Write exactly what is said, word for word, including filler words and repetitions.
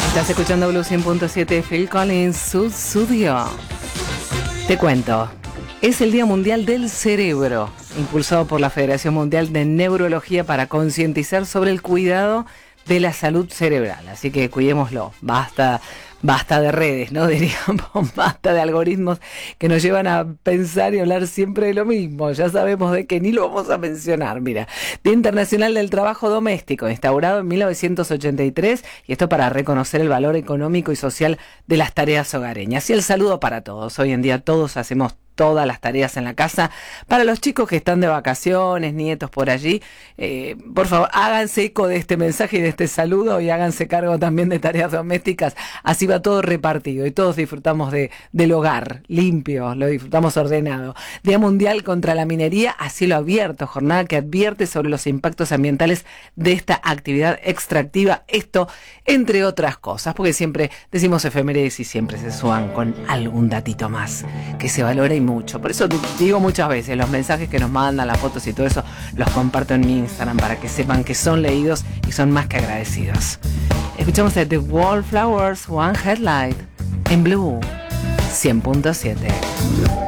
Estás escuchando Blue cien punto siete, Phil Collins, su estudio. Te cuento, es el Día Mundial del Cerebro, impulsado por la Federación Mundial de Neurología para concientizar sobre el cuidado de la salud cerebral. Así que cuidémoslo, basta, basta de redes, ¿no? Diríamos, basta de algoritmos que nos llevan a pensar y hablar siempre de lo mismo. Ya sabemos de que ni lo vamos a mencionar. Mira, Día Internacional del Trabajo Doméstico, instaurado en mil novecientos ochenta y tres, y esto para reconocer el valor económico y social de las tareas hogareñas. Y el saludo para todos. Hoy en día todos hacemos todas las tareas en la casa. Para los chicos que están de vacaciones, nietos por allí, eh, por favor, háganse eco de este mensaje y de este saludo y háganse cargo también de tareas domésticas. Así va todo repartido y todos disfrutamos de, del hogar limpio, lo disfrutamos ordenado. Día Mundial contra la Minería a cielo abierto, jornada que advierte sobre los impactos ambientales de esta actividad extractiva. Esto, entre otras cosas, porque siempre decimos efemérides y siempre se suban con algún datito más que se valora y mucho. Por eso te digo muchas veces, los mensajes que nos mandan, las fotos y todo eso, los comparto en mi Instagram para que sepan que son leídos y son más que agradecidos. Escuchamos a The Wallflowers, One Headlight, en Blue cien punto siete.